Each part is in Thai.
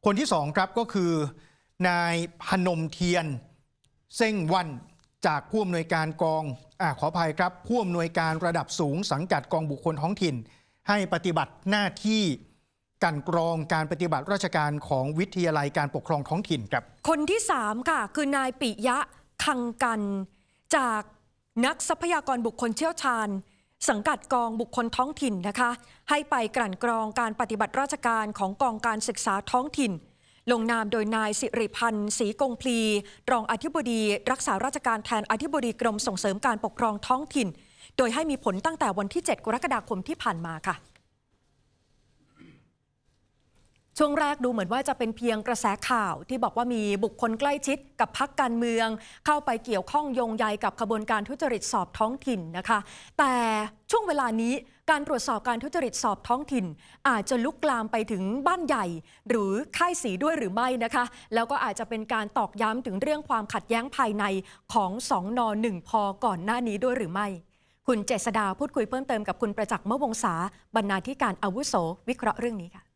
คนที่2ครับก็คือนายพนมเทียนเส้งวันจากผู้อำนวยการกองขออภัยครับผู้อำนวยการระดับสูงสังกัดกองบุคคลท้องถิ่นให้ปฏิบัติหน้าที่กันกรองการปฏิบัติราชการของวิทยาลัยการปกครองท้องถิ่นครับคนที่3ค่ะคือนายปิยะคังกันจากนักทรัพยากรบุคคลเชี่ยวชาญสังกัดกองบุคคลท้องถิ่นนะคะให้ไปกลั่นกรองการปฏิบัติราชการของกองการศึกษาท้องถิ่นลงนามโดยนายสิริพันธ์ศรีกงพลีรองอธิบดีรักษาราชการแทนอธิบดีกรมส่งเสริมการปกครองท้องถิ่นโดยให้มีผลตั้งแต่วันที่7 กรกฎาคมที่ผ่านมาค่ะช่วงแรกดูเหมือนว่าจะเป็นเพียงกระแสข่าวที่บอกว่ามีบุคคลใกล้ชิดกับพรรคการเมืองเข้าไปเกี่ยวข้องโยงใยกับขบวนการทุจริตสอบท้องถิ่นนะคะแต่ช่วงเวลานี้การตรวจสอบการทุจริตสอบท้องถิ่นอาจจะลุกลามไปถึงบ้านใหญ่หรือค่ายสีด้วยหรือไม่นะคะแล้วก็อาจจะเป็นการตอกย้ำถึงเรื่องความขัดแย้งภายในของ2 น 1 พก่อนหน้านี้ด้วยหรือไม่คุณเจษฎาพูดคุยเพิ่มเติมกับคุณประจักษ์ มวงศาบรรณาธิการอาวุโสวิเคราะห์เรื่องนี้ค่ะ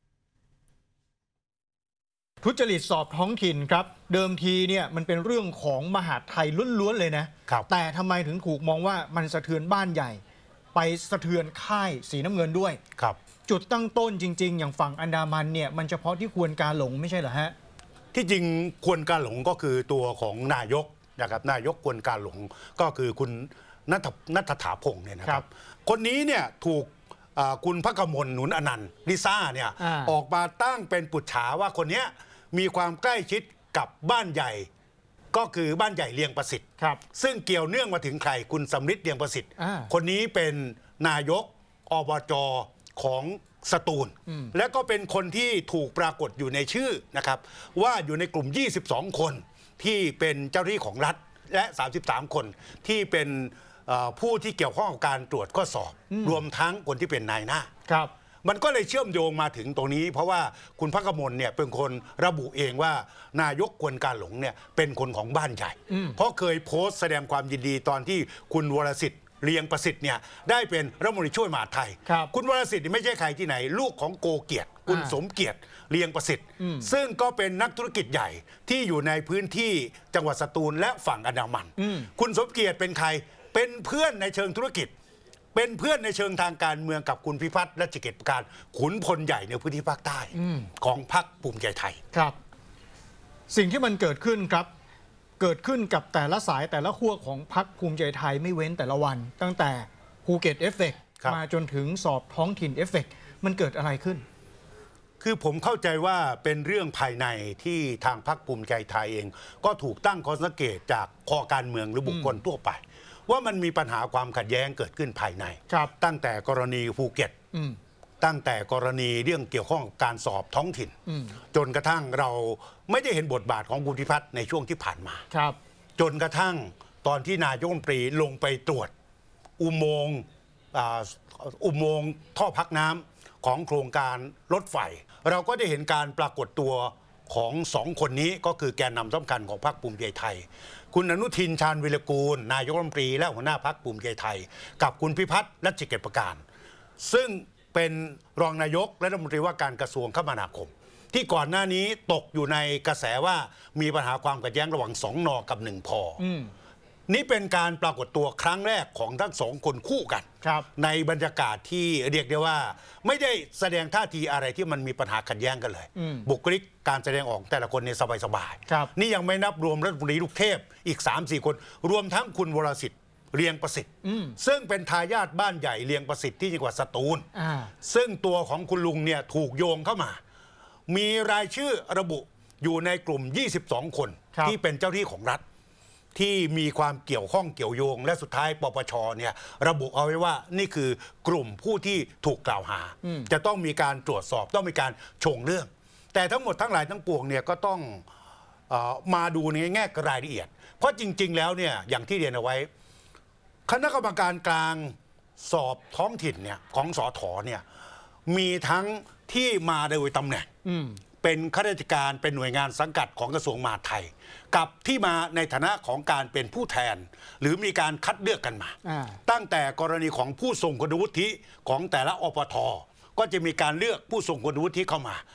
ทุจริตสอบท้องถิ่นครับเดิมทีเนี่ยมันเป็นเรื่องของมหาดไทยล้วนๆเลยนะแต่ทำไมถึงถูกมองว่ามันสะเทือนบ้านใหญ่ไปสะเทือนค่ายสีน้ำเงินด้วยครับจุดตั้งต้นจริงๆอย่างฝั่งอันดามันเนี่ยมันเฉพาะที่ควรกาหลงไม่ใช่เหรอฮะที่จริงควรกาหลงก็คือตัวของนายกนะครับนายกควรกาหลงก็คือคุณณัฐฐาพงศ์เนี่ยนะครับคนนี้เนี่ยถูกคุณพระกมลหนุนอนันต์ลิซ่าเนี่ยออกมาตั้งเป็นปุจฉาว่าคนนี้มีความใกล้ชิดกับบ้านใหญ่ก็คือบ้านใหญ่เลียงประสิทธิ์ซึ่งเกี่ยวเนื่องมาถึงใครคุณสำริดเลียงประสิทธิ์คนนี้เป็นนายกอบจของสตูลและก็เป็นคนที่ถูกปรากฏอยู่ในชื่อนะครับว่าอยู่ในกลุ่ม22 คนที่เป็นเจ้าหน้าที่ของรัฐและ33 คนที่เป็นผู้ที่เกี่ยวข้องกับการตรวจข้อสอบรวมทั้งคนที่เป็นนายหน้ามันก็เลยเชื่อมโยงมาถึงตรงนี้เพราะว่าคุณพระกมลเนี่ยเป็นคนระบุเองว่านายกควรกาหลงเนี่ยเป็นคนของบ้านใหญ่เพราะเคยโพสต์แสดงความยินดีตอนที่คุณวรสิทธิ์เลียงประสิทธิ์เนี่ยได้เป็นรัฐมนตรีช่วยมหาดไทยคุณวรสิทธิ์ไม่ใช่ใครที่ไหนลูกของโกเกียรติคุณสมเกียรติเลียงประสิทธิ์ซึ่งก็เป็นนักธุรกิจใหญ่ที่อยู่ในพื้นที่จังหวัดสตูลและฝั่งอันดามันคุณสมเกียรติเป็นใครเป็นเพื่อนในเชิงธุรกิจเป็นเพื่อนในเชิงทางการเมืองกับคุณพิพัฒน์รัชกิจประการขุนพลใหญ่ในพื้นที่ภาคใต้ของพรรคภูมิใจไทยครับสิ่งที่มันเกิดขึ้นครับเกิดขึ้นกับแต่ละสายแต่ละขั้วของพรรคภูมิใจไทยไม่เว้นแต่ละวันตั้งแต่ภูเก็ตเอฟเฟกต์มาจนถึงสอบท้องถิ่นเอฟเฟกต์มันเกิดอะไรขึ้นคือผมเข้าใจว่าเป็นเรื่องภายในที่ทางพรรคภูมิใจไทยเองก็ถูกตั้งข้อสังเกตจากคอการเมืองหรือบุคคลทั่วไปว่ามันมีปัญหาความขัดแย้งเกิดขึ้นภายในตั้งแต่กรณีภูเก็ตตั้งแต่กรณีเรื่องเกี่ยวข้องกับการสอบท้องถิ่นจนกระทั่งเราไม่ได้เห็นบทบาทของคุณพิพัฒน์ในช่วงที่ผ่านมาจนกระทั่งตอนที่นายกรัฐมนตรีลงไปตรวจอุโมงค์ท่อพักน้ำของโครงการรถไฟเราก็ได้เห็นการปรากฏตัวของ2 คนนี้ก็คือแกนนำสำคัญของพรรคภูมิใจไทยคุณอนุทินชาญวิรกูลนายกรัฐมนตรีและหัวหน้าพรรคภูมิใจไทยกับคุณพิพัฒน์รัชกิจประการซึ่งเป็นรองนายกและรัฐมนตรีว่าการกระทรวงคมนาคมที่ก่อนหน้านี้ตกอยู่ในกระแสว่ามีปัญหาความขัดแย้งระหว่าง2 น.กับ1 พ.นี่เป็นการปรากฏตัวครั้งแรกของทั้ง2 คนคู่กันในบรรยากาศที่เรียกได้ว่าไม่ได้แสดงท่าทีอะไรที่มันมีปัญหาขัดแย้งกันเลยบุคลิกการแสดงออกแต่ละคนในสบายๆนี่ยังไม่นับรวมรัฐมนตรีลูกเทพอีก 3-4 คนรวมทั้งคุณวรสิทธิ์เลียงประสิทธิ์ซึ่งเป็นทายาทบ้านใหญ่เลียงประสิทธิ์ที่จังหวัดสตูลซึ่งตัวของคุณลุงเนี่ยถูกโยงเข้ามามีรายชื่อระบุอยู่ในกลุ่ม22 คนที่เป็นเจ้าที่ของรัฐที่มีความเกี่ยวข้องเกี่ยวโยงและสุดท้ายปปชเนี่ยระบุเอาไว้ว่านี่คือกลุ่มผู้ที่ถูกกล่าวหาจะต้องมีการตรวจสอบต้องมีการชงเรื่องแต่ทั้งหมดทั้งหลายทั้งปวงเนี่ยก็ต้องมาดูในแง่รายละเอียดเพราะจริงๆแล้วเนี่ยอย่างที่เรียนเอาไว้คณะกรรมการกลางสอบท้องถิ่นเนี่ยของสถ.เนี่ยมีทั้งที่มาโดยตำแหน่งเป็นข้าราชการเป็นหน่วยงานสังกัดของกระทรวงมหาดไทยกับที่มาในฐานะของการเป็นผู้แทนหรือมีการคัดเลือกกันมาตั้งแต่กรณีของผู้ทรงคุณวุฒิของแต่ละอปท.ก็จะมีการเลือกผู้ทรงคุณวุฒิเข้ามา